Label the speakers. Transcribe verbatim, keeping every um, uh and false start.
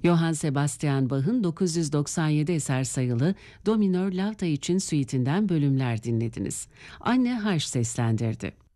Speaker 1: Johann Sebastian Bach'ın dokuz yüz doksan yedi eser sayılı Do minör lavta için süitinden bölümler dinlediniz. Anne Harş seslendirdi.